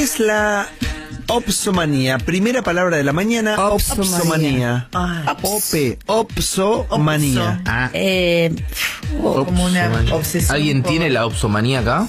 es la opsomanía? Primera palabra de la mañana, opsomanía. Opsomanía. Como una obsesión. ¿Alguien tiene la opsomanía acá?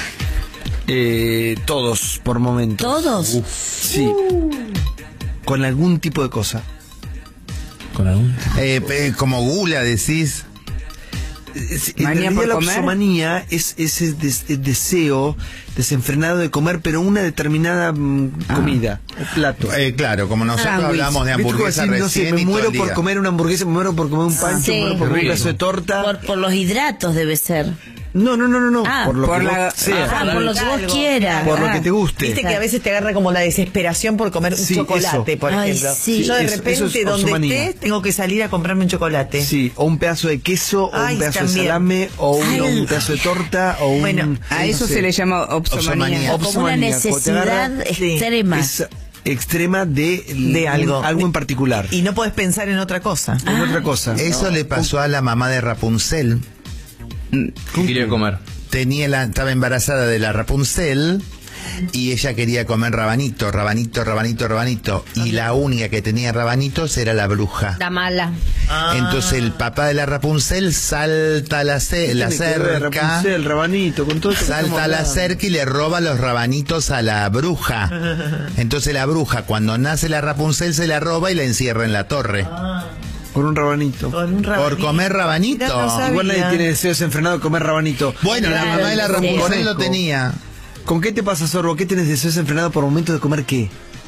Todos, por momentos. ¿Todos? Sí. Con algún tipo de cosa. ¿Con algún? Como gula, decís. En realidad la opsomanía es ese deseo desenfrenado de comer, pero una determinada comida o plato. Claro, como nosotros hablamos de hamburguesa recién. No sé, me muero por comer una hamburguesa, me muero por comer un pancho, me muero por comer un pedazo de torta. Por los hidratos debe ser. No. Por lo que vos sea. Por lo que vos quieras. Por lo que te guste. Viste que a veces te agarra como la desesperación por comer un chocolate, por ejemplo. Sí. Yo de repente, donde opsomanía. esté, tengo que salir a comprarme un chocolate. Sí, o un pedazo de queso, o un pedazo de salame, o un pedazo de torta, o un... Bueno, a eso se le llama opsomanía. Como una necesidad extrema. Es extrema de algo en particular. Y no podés pensar en otra cosa. Eso le pasó a la mamá de Rapunzel. ¿Qué quería comer? Estaba embarazada de la Rapunzel y ella quería comer rabanito. Y la única que tenía rabanitos era la bruja. La mala. Entonces el papá de la Rapunzel salta a la cerca. Rapunzel, rabanito, con todo salta a la cerca y le roba los rabanitos a la bruja. Entonces la bruja, cuando nace la Rapunzel, se la roba y la encierra en la torre. Por un rabanito. Por comer rabanito. Igual nadie tiene deseo desenfrenado de comer rabanito. Bueno, la mamá de la Rapunzel lo tenía. ¿Con qué te pasa, Sorbo? ¿Qué tienes deseo desenfrenado por momento de comer qué?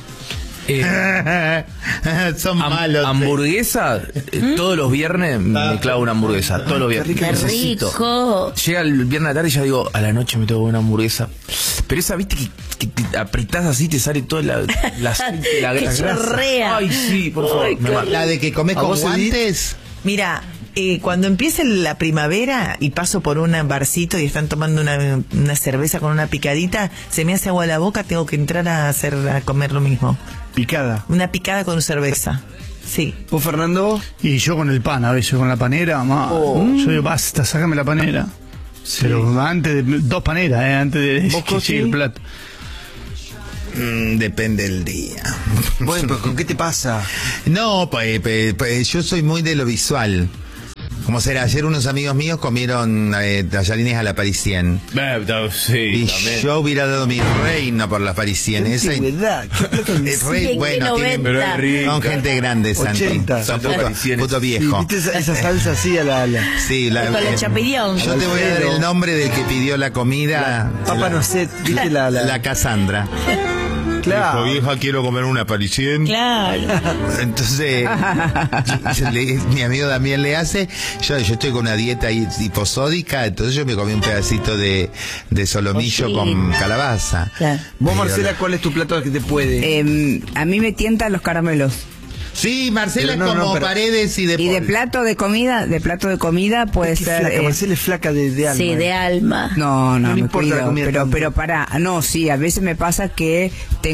Son malos. Hamburguesa, todos los viernes me clavo una hamburguesa. Todos los viernes. Qué rico. Llega el viernes a la tarde y ya digo, a la noche me tengo una hamburguesa. Pero esa, viste, que te apretás así, te sale toda la grasa. Chorrea. Ay, sí, por favor. La de que comes con guantes. Mira, cuando empiece la primavera y paso por un barcito y están tomando una cerveza con una picadita, se me hace agua la boca, tengo que entrar a comer lo mismo. Picada. Una picada con cerveza. Sí. ¿Vos, Fernando? Y yo con el pan, a veces con la panera, yo digo, basta, sácame la panera. Sí. Pero antes de 2 paneras, antes de que llegue el plato. Depende del día. Bueno, pero ¿con qué te pasa? No, pues yo soy muy de lo visual. Como será, ayer unos amigos míos comieron tallarines a la parisien. Sí, y también. yo hubiera dado mi reino por la parisien. Es bueno, son gente grande, Santi. 80. Son puto viejo. Sí, ¿viste esa salsa así a la... Sí, con el champiñón. Yo te voy a dar el nombre del que pidió la comida. Papá no sé, ¿viste la Cassandra. Claro. Vieja, quiero comer una parisien. Claro. Entonces, mi amigo Damián le hace. Yo estoy con una dieta hiposódica, entonces yo me comí un pedacito de solomillo con calabaza. Claro. Vos, Marcela, ¿cuál es tu plato que te puede? A mí me tientan los caramelos. Sí, Marcela es como Paredes y de plato de comida puede ser. Flaca, Marcela es flaca de alma. Sí, de alma. No me me importa la cuido, comida pero sí, a veces me pasa que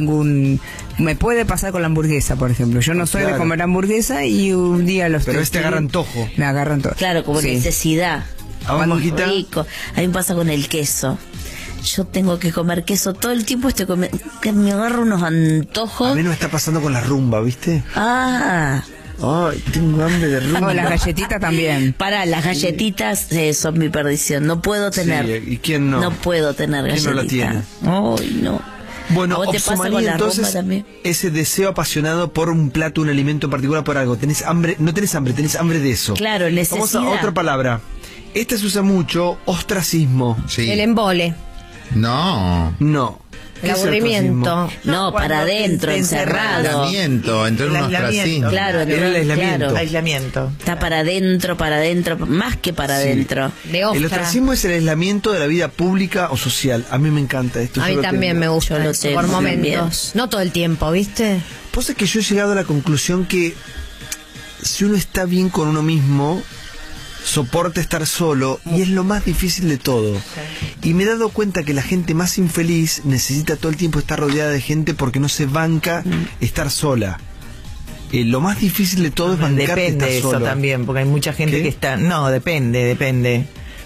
me puede pasar con la hamburguesa, por ejemplo. Yo no soy de comer hamburguesa y un día Pero te agarra antojo. Me agarra antojo. Claro, como necesidad. Rico. A mí me pasa con el queso. Yo tengo que comer queso todo el tiempo, que me agarro unos antojos. A mí no me está pasando con la rumba, ¿viste? Ay, tengo hambre de rumba. O las galletitas también. Las galletitas son mi perdición. No puedo tener. Sí, ¿y quién no? No puedo tener galletitas. ¿Quién no la tiene? Ay, no. Bueno, ¿A vos te pasa con opsomanía, la rumba entonces, también? ese deseo apasionado por un plato, un alimento en particular, por algo. ¿Tenés hambre? No tenés hambre, tenés hambre de eso. Claro, necesidad. Vamos a otra palabra. Esta se usa mucho, ostracismo. Sí. El embole. No. El aburrimiento. No, para adentro, encerrado. Entró en un ostracismo. Claro, Era el aislamiento. Claro. Aislamiento. Está para adentro, más que para adentro. De ostra. El ostracismo es el aislamiento de la vida pública o social. A mí me encanta esto. A mí también me gusta Yo lo eso, tengo por momentos. también. No todo el tiempo, ¿viste? Pues es que yo he llegado a la conclusión que si uno está bien con uno mismo, soporta estar solo, y es lo más difícil de todo. Y me he dado cuenta que la gente más infeliz necesita todo el tiempo estar rodeada de gente porque no se banca estar sola. Lo más difícil de todo es bancarte Depende estar de eso solo. también, porque hay mucha gente ¿Qué? que está... No, depende.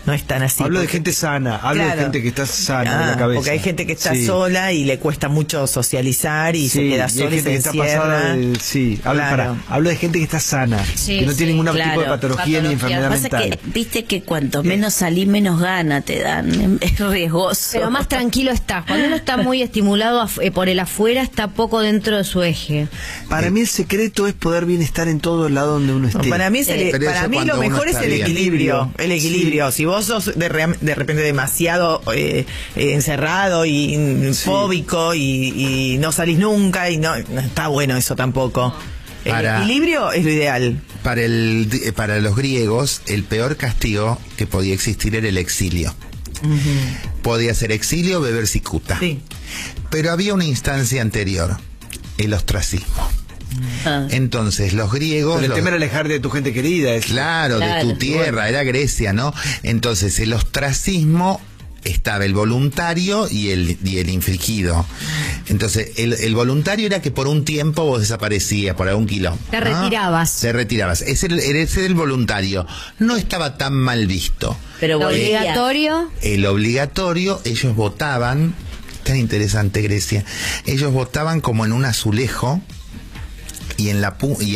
no es tan así. Hablo de porque- gente sana, hablo Claro. de gente que está sana de la cabeza. Porque hay gente que está Sí. sola y le cuesta mucho socializar y se Sí, queda hay sola y gente se que está pasada encierra. sí, Claro. hablo de gente que está sana, Sí, que no tiene sí, ningún tipo de Claro, patología ni enfermedad Pasa mental. que, viste que cuanto menos salí, menos gana te dan. Es riesgoso. Pero más tranquilo está. Cuando uno está muy estimulado por el afuera, está poco dentro de su eje. Para mí el secreto es poder bien estar en todo lado donde uno esté. Para mí, Pero para eso mí cuando lo uno mejor es está el bien. equilibrio. El equilibrio. Si vos sos de repente demasiado encerrado y fóbico y no salís nunca y no está bueno eso tampoco. El equilibrio es lo ideal. Para los griegos, el peor castigo que podía existir era el exilio. Podía ser exilio o beber cicuta. Sí. Pero había una instancia anterior, el ostracismo. Entonces, los griegos... Pero el los- tema era alejarte de tu gente querida. Claro, de Claro, tu tierra, era Grecia, ¿no? Entonces, el ostracismo estaba el voluntario y el infligido. Entonces, el voluntario era que por un tiempo vos desaparecías, por algún kilómetro. Te retirabas. Te retirabas. Ese era el voluntario. No estaba tan mal visto. Pero Lo volvía. obligatorio. El obligatorio, ellos votaban, tan interesante Grecia, ellos votaban como en un azulejo y en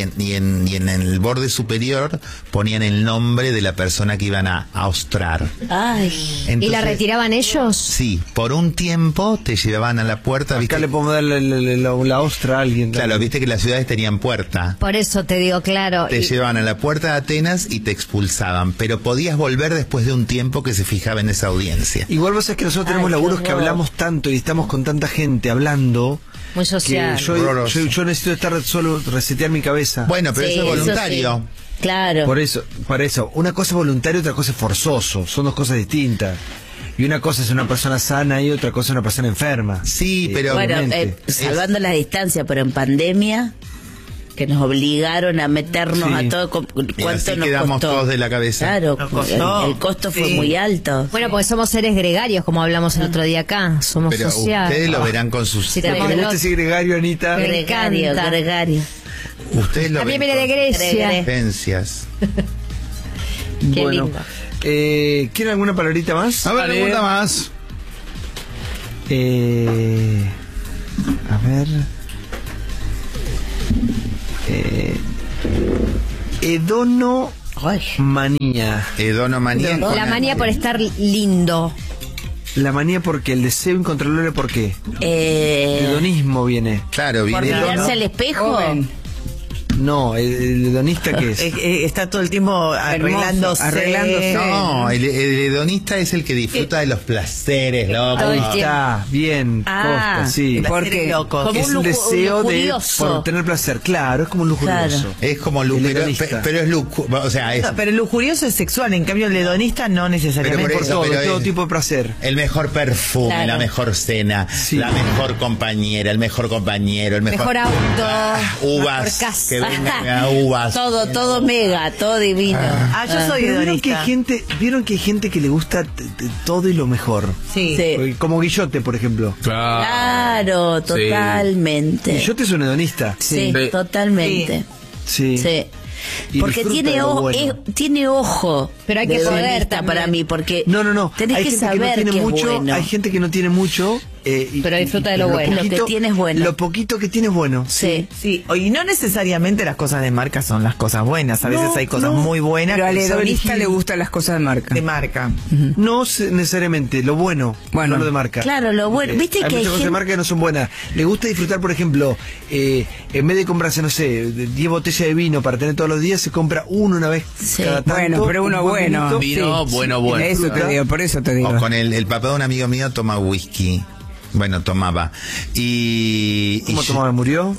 el borde superior ponían el nombre de la persona que iban a ostrar. Ay. ¿Y la Entonces, retiraban ellos? Sí, por un tiempo te llevaban a la puerta, Acá ¿viste? le podemos dar la ostra a alguien. Claro, viste que las ciudades tenían puerta. Por eso te digo, claro. Te llevaban a la puerta de Atenas y te expulsaban, pero podías volver después de un tiempo que se fijaba en esa audiencia. Igual vos sabés que nosotros tenemos Ay, laburos qué que horror. hablamos tanto y estamos con tanta gente hablando Muy que social. yo necesito estar solo, resetear mi cabeza. Bueno, pero Sí, eso es eso voluntario. sí. Claro. Por eso, una cosa es voluntario, otra cosa es forzoso, son dos cosas distintas. Y una cosa es una persona sana y otra cosa es una persona enferma. Sí, pero Bueno, obviamente. salvando la distancia, pero en pandemia, que nos obligaron a meternos Sí. a todo, Y ¿cuánto así nos quedamos costó? todos de la cabeza. Claro, Nos costó. el costo fue Sí. muy alto. Bueno, porque somos seres gregarios, como hablamos el otro día acá. Somos Pero sociales. ustedes lo verán con sus... Sí, ¿Te tenemos gusta los- ese gregario, Anita? Me Gregario, encanta. gregario. Ustedes lo También ven viene de con Grecia. vivencias. Qué Bueno, lindo. ¿quieren alguna palabrita más? A ver, pregunta más. A ver. Edonomanía. Edonomanía. La manía por estar lindo. La manía porque el deseo incontrolable, ¿por qué? Hedonismo viene. Claro, Por viene mirarse al espejo. Joven. No, el hedonista, ¿qué es? Está todo el tiempo arreglándose. arreglándose. No, el hedonista es el que disfruta de los placeres, loco. Todo el Ahí está, bien, Ah, Costa, sí. Placeres locos. Como Es un un deseo de lujurioso. por tener placer, claro, es como un lujurioso. Claro. Es como El pero, hedonista. pero es o sea, es No, pero el lujurioso es sexual, en cambio el hedonista no necesariamente. Pero Por eso, todo, pero todo es- tipo de placer. el mejor perfume, Claro. la mejor cena, Sí. la mejor compañera, el mejor compañero, el mejor, Mejor auto. uvas, mejor casa. que venga uvas. Todo mega, todo divino. Yo soy Pero vieron que hedonista. hay gente que le gusta todo y lo mejor. Sí. Sí. Como Guillote, por ejemplo. Claro, totalmente. Guillote es un hedonista. Sí, Sí. totalmente. Sí. Sí. Y Porque disfruta tiene, de lo bueno. tiene ojo. Pero hay que de poder hedonista también. para mí, porque No. tenés Hay que gente saber que no tiene que mucho, es bueno. hay gente que no tiene mucho. Pero disfruta de lo bueno. Lo que tiene es bueno. Lo poquito que tiene es bueno. Sí. Sí, y no necesariamente las cosas de marca son las cosas buenas. A veces No, hay cosas no. muy buenas Pero al que sabe hedonista elegir le gustan las cosas de marca. de marca. No necesariamente, lo bueno, Bueno. no lo de marca. Claro, lo bueno. Viste hay que hay muchas cosas de gente- marca que no son buenas. Le gusta disfrutar, por ejemplo, en vez de comprarse, no sé, 10 botellas de vino para tener todos los días, se compra una vez Sí. cada tanto. Bueno, pero uno un buen bueno. vinito. Vino, bueno. Eso te digo, por eso te digo. O con el papá de un amigo mío toma whisky. Bueno, tomaba. ¿Cómo y tomaba? ¿Murió?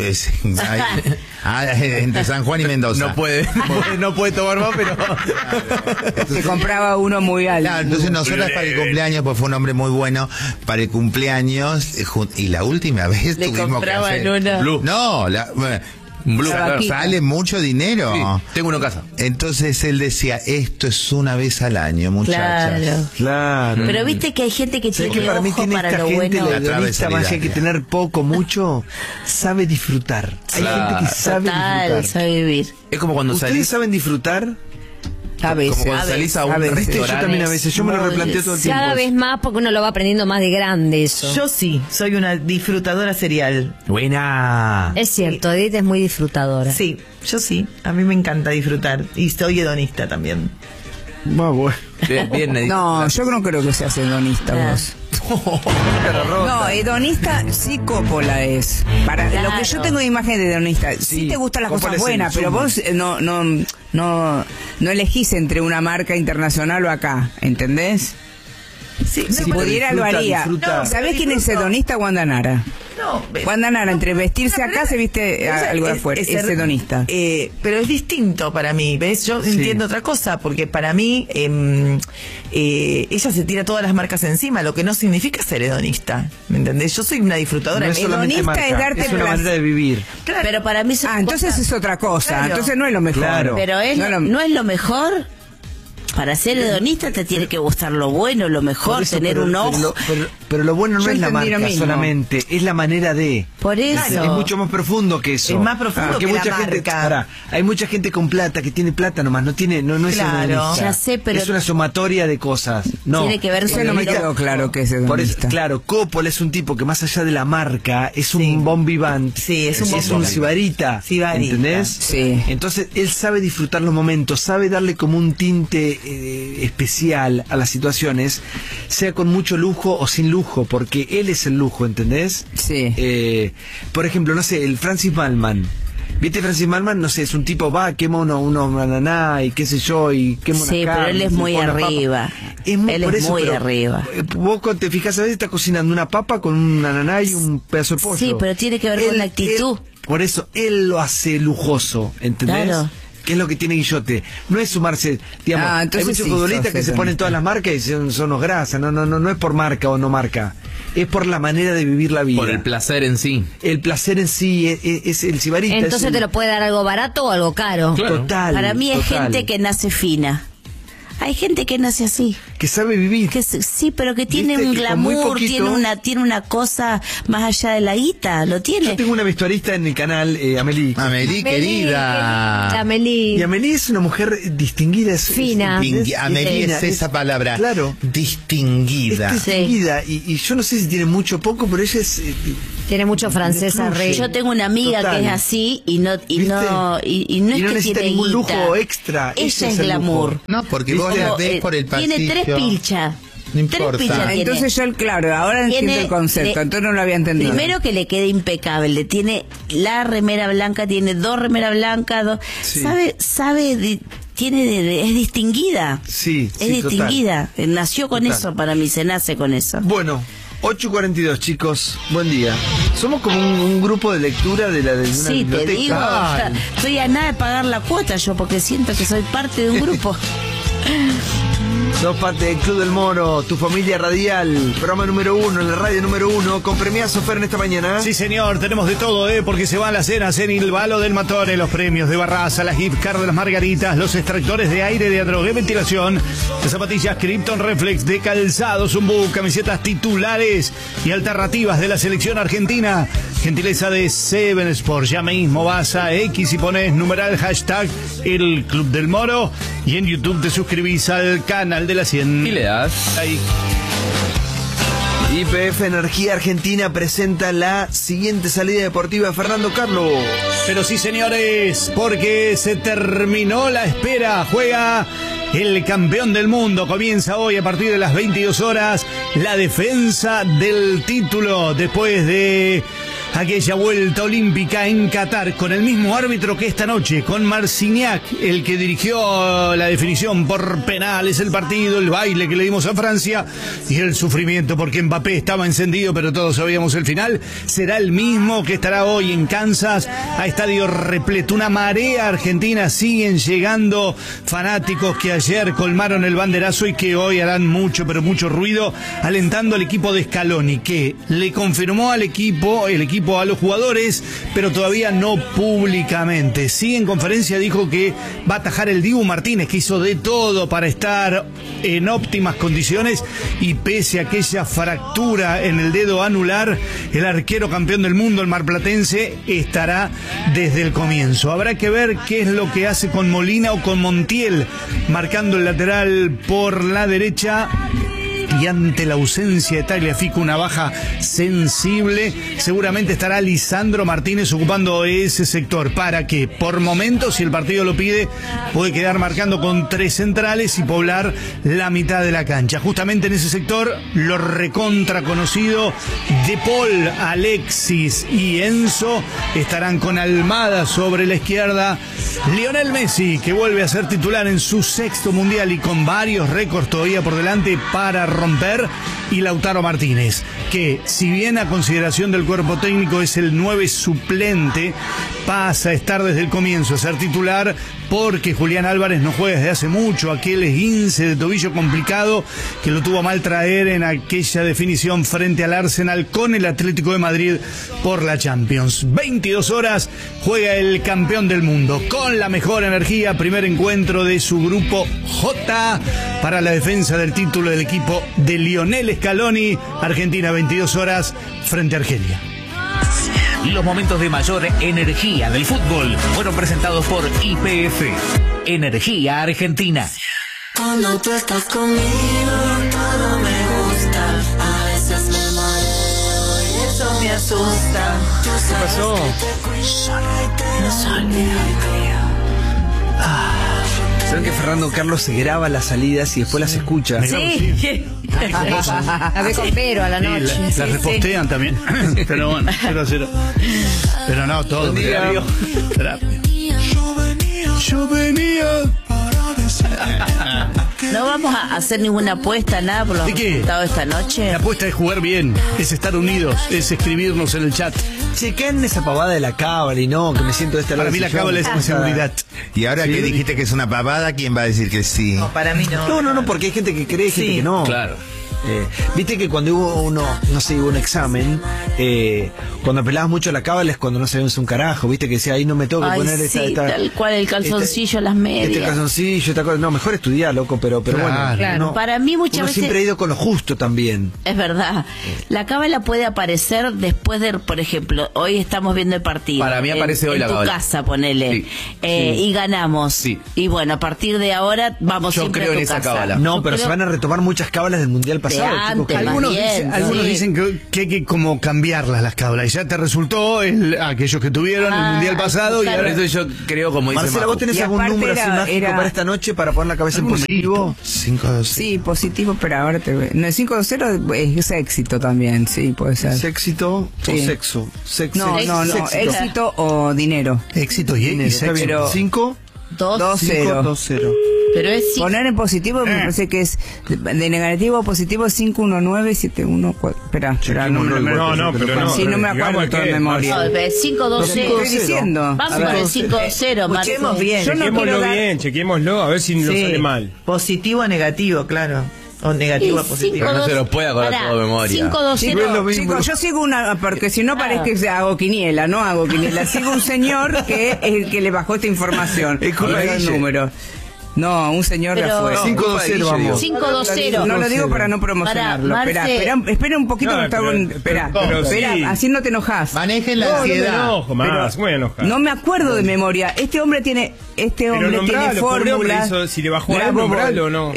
entre San Juan y Mendoza. No puede, no puede tomar más, pero... Se compraba uno muy alto. Claro, entonces nosotros para el cumpleaños, pues fue un hombre muy bueno, para el cumpleaños, y la última vez Le tuvimos que compraban hacer... una. Blue. No, Blue, La claro. vaquita. sale mucho dinero. Sí, tengo uno en casa. Entonces él decía, esto es una vez al año, muchachas. Claro. Claro. Pero viste que hay gente que ¿Sabes tiene que para mí ojo tiene para esta lo gente, bueno? la La trave hedonista, más allá que solidaria. tener poco, mucho, sabe disfrutar. Hay Claro. gente que sabe Total, disfrutar. sabe vivir. Es como cuando ¿Ustedes salís... saben disfrutar? A veces. Como cuando salís a un ¿Viste? Yo restaurante. también a veces, yo me lo replanteo todo el tiempo. Cada vez más porque uno lo va aprendiendo más de grande eso. Yo sí, soy una disfrutadora serial. Buena. Es cierto, Edith es muy disfrutadora. Sí, yo sí. A mí me encanta disfrutar. Y soy hedonista también. Bueno. Bien, No, yo no creo que seas hedonista vos. No, hedonista sí Coppola es. Para Claro. lo que yo tengo de imagen de hedonista, sí te gustan las Coppola cosas es el buenas, pero sumo. vos no elegís entre una marca internacional o acá, ¿entendés? Sí, Si pudiera lo haría. disfruta. ¿Sabés quién es hedonista? Wanda Nara. No, Wanda Nara, entre vestirse acá se viste algo de afuera. Es hedonista. Pero es distinto para mí, ¿ves? Yo entiendo otra cosa, porque para mí ella se tira todas las marcas encima, lo que no significa ser hedonista, ¿me entendés? Yo soy una disfrutadora. No es solamente hedonista marca, es darte es una placer. manera de vivir. Claro. Pero para mí son Entonces cosas- es otra cosa. Claro. Entonces no es lo mejor. Claro. Pero no es lo mejor. Para ser hedonista te tiene que gustar lo bueno, lo mejor, Por eso, tener pero- un ojo. pero lo bueno no Yo es la entendí lo marca mismo. solamente, es la manera de. Por eso. Es mucho más profundo que eso. Es más profundo Porque que la mucha gente, marca. pará, hay mucha gente con plata que tiene plata nomás, no es Claro. hedonista. Ya sé, pero- es una sumatoria de cosas. No. Tiene que ver Eso con no me el- quedó claro que es Por eso, hedonista. claro, Coppola es un tipo que más allá de la marca es un bon vivant. Sí, es un bon vivant. sibarita. Sibarita. ¿Entendés? Sí. Entonces él sabe disfrutar los momentos, sabe darle como un tinte especial a las situaciones, sea con mucho lujo o sin lujo, porque él es el lujo, ¿entendés? Sí. Por ejemplo, no sé, el Francis Malman. ¿Viste Francis Malman? No sé, es un tipo, quema unos ananá y qué sé yo, y quema una Sí, pero carne, él es y muy pone una papa. arriba. Es muy, Él por es eso, muy pero, arriba. Vos cuando te fijas, a veces está cocinando una papa con un ananá y un pedazo de pollo. Sí, pero tiene que ver con la actitud. Por eso él lo hace lujoso, ¿entendés? Claro. Que es lo que tiene Guillote. No es sumarse, digamos, hay entonces muchos sí, futbolistas sos que se ponen hedonista. todas las marcas y son unos grasas. No es por marca o no marca. Es por la manera de vivir la vida. Por el placer en sí. El placer en sí es el sibarita. Entonces te lo puede dar algo barato o algo caro. Claro. Total. Para mí es total. gente que nace fina. Hay gente que nace así. que sabe vivir. Sí, pero que tiene ¿Viste? un Y con muy glamour, poquito- tiene una cosa más allá de la guita, lo tiene. Yo tengo una vestuarista en el canal, Amelie. Amelie, querida. Amelie. Y Amelie es una mujer distinguida. Fina. Amelie fina, es esa palabra. Claro. Distinguida. Es distinguida. Y yo no sé si tiene mucho o poco, pero ella es... Tiene mucho francesa, Influye. rey. Yo tengo una amiga Total. que es así y no ¿Viste? no es Y no que necesita tiene ningún guita. lujo extra. Ella Ese es es el glamour. lujo. No, porque vos ¿Viste? la Como, ves por el pasillo. tiene 3 pilchas. No importa. Tres pilchas tiene. Entonces yo, claro, ahora entiendo Tiene- el concepto, le- entonces no lo había entendido. Primero que le quede impecable, tiene la remera blanca, tiene 2 remeras blancas, Sí. es distinguida. Sí, Es sí, total. distinguida. Nació con Total. eso, para mí se nace con eso. Bueno, 8:42, chicos. Buen día. Somos como un grupo de lectura de una Sí, te biblioteca. digo, o sea, estoy a nada de pagar la cuota yo porque siento que soy parte de un grupo. Sos parte del Club del Moro, tu familia radial, programa número 1, en la radio número 1, con premiazo Fer en esta mañana. Sí, señor, tenemos de todo, porque se van las cenas en el Balo del Matore, los premios de Barraza, las gift card de las Margaritas, los extractores de aire de Adrogué Ventilación, las zapatillas Krypton Reflex de calzado, Zumbu, camisetas titulares y alternativas de la selección argentina. Gentileza de Seven Sports. Ya mismo vas a X y pones numeral hashtag el Club del Moro y en YouTube te suscribís al canal de la 100. Y le das. Ahí. YPF Energía Argentina presenta la siguiente salida deportiva, Fernando Carlos. Pero sí, señores, porque se terminó la espera. Juega el campeón del mundo. Comienza hoy a partir de las 22 horas la defensa del título después de aquella vuelta olímpica en Qatar con el mismo árbitro que esta noche, con Marcignac, el que dirigió la definición por penales, el partido, el baile que le dimos a Francia y el sufrimiento porque Mbappé estaba encendido, pero todos sabíamos el final. Será el mismo que estará hoy en Kansas a estadio repleto. Una marea argentina, siguen llegando fanáticos que ayer colmaron el banderazo y que hoy harán mucho, pero mucho ruido, alentando al equipo de Scaloni, que le confirmó al equipo, el equipo equipo a los jugadores, pero todavía no públicamente. Sí, en conferencia dijo que va a atajar el Dibu Martínez, que hizo de todo para estar en óptimas condiciones, y pese a aquella fractura en el dedo anular, el arquero campeón del mundo, el marplatense, estará desde el comienzo. Habrá que ver qué es lo que hace con Molina o con Montiel, marcando el lateral por la derecha. Y ante la ausencia de Tagliafico, una baja sensible, seguramente estará Lisandro Martínez ocupando ese sector, para que por momentos, si el partido lo pide, puede quedar marcando con 3 centrales y poblar la mitad de la cancha. Justamente en ese sector, lo recontra conocido De Paul, Alexis y Enzo estarán con Almada sobre la izquierda. Lionel Messi, que vuelve a ser titular en su 6º mundial y con varios récords todavía por delante para romper, y Lautaro Martínez, que si bien a consideración del cuerpo técnico es el 9 suplente, pasa a estar desde el comienzo a ser titular, porque Julián Álvarez no juega desde hace mucho, aquel esguince de tobillo complicado que lo tuvo a mal traer en aquella definición frente al Arsenal con el Atlético de Madrid por la Champions. 22 horas juega el campeón del mundo con la mejor energía, primer encuentro de su grupo J para la defensa del título del equipo de Lionel Scaloni. Argentina, 22 horas frente a Argelia. Los momentos de mayor energía del fútbol fueron presentados por YPF, Energía Argentina. Cuando tú estás conmigo, todo me gusta. A veces me mareo y eso me asusta. ¿Qué pasó? ¿Saben que Fernando Carlos se graba las salidas y después las escucha? Sí. La ve con Pero a la noche. Sí, las repostean también. Pero bueno, 0-0. Pero no, todo. Yo venía. No vamos a hacer ninguna apuesta, nada por los resultados de esta noche. La apuesta es jugar bien, es estar unidos, es escribirnos en el chat. Che, caen en esa pavada de la cábala y no, que me siento de esta Para mí la cábala es seguridad. Y ahora que dijiste que es una pavada, ¿quién va a decir que sí? No, para mí no. No, porque hay gente que cree y gente que no. Claro. Viste que cuando hubo hubo un examen, cuando apelabas mucho a la cábala es cuando no sabíamos un carajo, viste que decía, ahí no me tengo que poner esta, tal cual el calzoncillo, las medias. Este calzoncillo, esta cosa. No, mejor estudiar, loco, pero bueno. Claro. No, para mí muchas uno veces siempre ha ido con lo justo también. Es verdad. La cábala puede aparecer después de, por ejemplo, hoy estamos viendo el partido. Para mí aparece hoy la cábala. En tu casa, ponele. Y ganamos. Sí. Y bueno, a partir de ahora vamos Yo siempre creo a tu en esa casa. cábala. No, pero se van a retomar muchas cábalas del mundial pasado. antes, chicos. Algunos dicen que hay que como cambiarlas las cábalas. Y ya te resultó aquellos que tuvieron el mundial pasado. Y ahora Eso yo creo, como dice Marcela, ¿vos tenés Y algún aparte número así mágico para esta noche para poner la cabeza en positivo? 5-2. Sí, positivo, pero ahora te veo. No, el 5-0 es éxito también, sí, puede ser. ¿Es éxito Sí. o sexo? No, éxito o dinero. éxito y Está bien. pero- 5, 2-0. 2-0. Pero es sí. Poner en positivo me parece que es de negativo a positivo 5-1-9-7-1-4. Espera, No, pero no. Sí, no me acuerdo todo de memoria. 5-2-0. Estoy diciendo. Vamos con el 5-0, Escuchemos bien. Yo no quiero Chequémoslo dar- bien, chequémoslo, a ver si no sale mal. Positivo o negativo, claro. O negativo a positivo. No se lo puede acordar todo de memoria. 5-2-0. Chicos, yo sigo porque si no parece que hago quiniela, no hago quiniela. Sigo un señor que es el que le bajó esta información. Es culpa Y de el Guille. número. No, un señor de Pero- afuera. 5-2-0 vamos. 5-2-0. No lo digo para no promocionarlo. Para, Espera un poquito No, que está pero- con. pero Espera, sí. así no te enojas. Manejen la No, no me ansiedad. enojo más, voy a enojar. No me acuerdo de memoria. Este hombre tiene nombralo, pobre hombre, fórmulas. si le bajó a él, nombralo o no.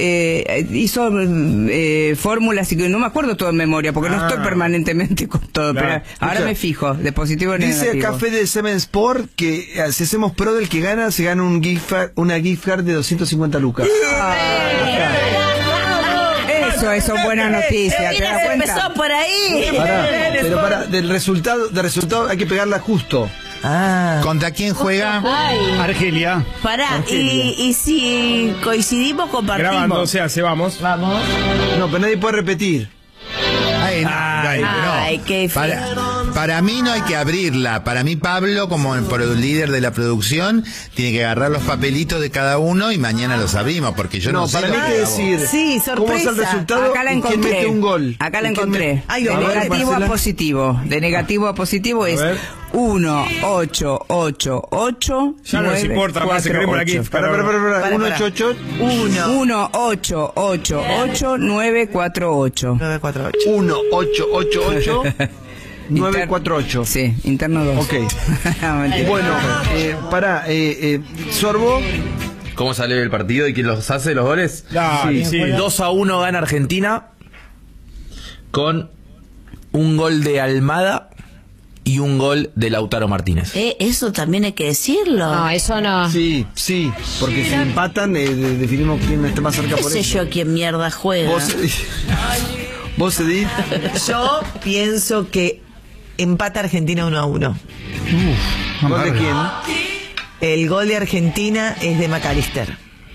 Hizo fórmulas y que no me acuerdo todo de memoria porque no estoy permanentemente con todo. Claro. Pero ahora me fijo, de positivo y Dice negativo. acá Fede de Seven Sport que si hacemos pro del que gana, se gana una gift card de 250 lucas. Eso es buena noticia. ¿Te Mira, das se cuenta? empezó por ahí. Pero del resultado hay que pegarla justo. ¿Contra quién juega? Argelia. Pará, y si coincidimos, compartimos. Grabando, se hace, vamos. Vamos. No, pero nadie puede repetir. Ay, no, Ay, qué feo. Para mí no hay que abrirla. Para mí Pablo, como el líder de la producción, tiene que agarrar los papelitos de cada uno y mañana los abrimos, porque yo no sé. Para mí lo hay que decir Sí, cómo es el sorpresa. resultado Acá la y quién encontré. mete un gol. Acá la ¿Y quién encontré. Ay, De a ver, negativo Marcela. a positivo. De negativo a positivo es 1, 8, 8, 8. Ya no nos importa más, se queremos aquí. Para. 1, 8, 8. 1, 8, 8, 8, 9, 4, 8. 948. 1, 8, 8, 8. 948. Sí, interno 2. Ok. Bueno, Sorbo. ¿Cómo sale el partido y quién los hace los goles? Dale, sí. 2-1 gana Argentina con un gol de Almada y un gol de Lautaro Martínez. Eso también hay que decirlo. No, eso no. Sí, porque si empatan, definimos quién está más cerca ¿Qué por sé eso. yo quién mierda juega? Vos, Edith. Yo pienso que empata Argentina 1-1. ¿Gol de quién? El gol de Argentina es de McAllister.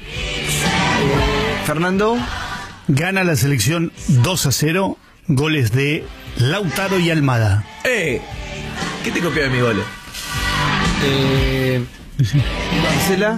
Fernando. Gana la selección 2-0, goles de Lautaro y Almada. ¿Qué te copió de mis goles? Marcela.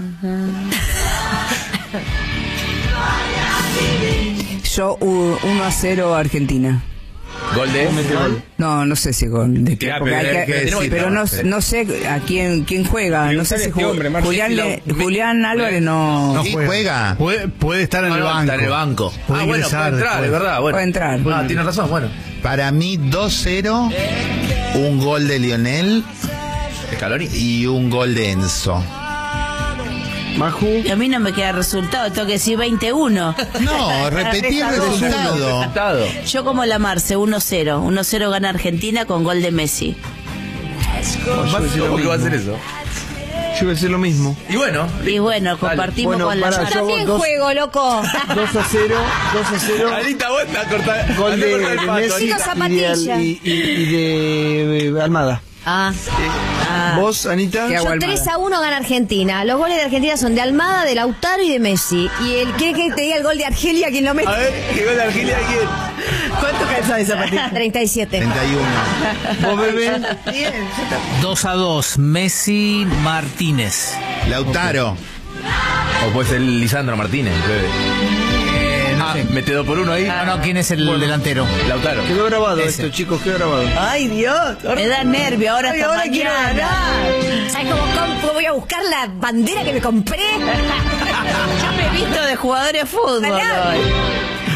Yo 1-0 Argentina. Gol de... No sé si gol de qué, Claro, porque pero hay que- tenemos que pero decir, no sé a quién juega, no sé si este hombre, Marcelo. Julián Álvarez no Sí, juega. Puede estar en el banco. Está en el banco. Puede Bueno, ingresar puede entrar, después. es verdad. Bueno. Puede entrar. No, tienes razón, bueno. Para mí 2-0, un gol de Lionel Scaloni. y un gol de Enzo. Maju. Y a mí no me queda resultado, tengo que decir 21. No, repetí el resultado. Yo como la Marce, 1-0. 1-0 gana Argentina con gol de Messi. ¿Cómo que va a hacer eso? Yo voy a decir lo mismo. Y bueno. Y bueno, compartimos Bueno, con la pará, Marce. yo Está bien dos- juego, loco. 2-0. Anita, vos estás cortando. Gol de Messi Anita. Zapatilla. y de Almada. Vos, Anita. ¿Qué hago, Yo Almada? 3-1 gana Argentina. Los goles de Argentina son de Almada, de Lautaro y de Messi. Y el ¿quiere que te diga el gol de Argelia? ¿Quién lo mete? A ver, ¿qué gol de Argelia quién? ¿Cuánto calza esa patita? 37. 31. Vos, Bebé. 2-2, Messi Martínez. Lautaro. O puede ser Lisandro Martínez, bebé. No sé. Mete 2 por 1 ahí. No, ¿quién es el delantero? Lautaro. Quedó grabado Ese. esto, chicos, quedó grabado. Ay, Dios. Me da nervio ahora Ay, hasta ahora quiero mañana. ganar. ¿Sabes cómo voy a buscar la bandera que me compré? Yo me he visto de jugador de fútbol Ganar. hoy.